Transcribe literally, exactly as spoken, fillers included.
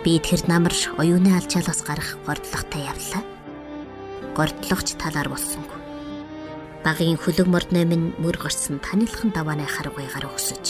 Би тэр намар оюуны алчаалаас гарах гордлоготой явлаа. Гордлогч талаар болсонгүй. Багийн хөлөг мордной минь мөр гарсан танилхан давааны харгуйгаар өсөж.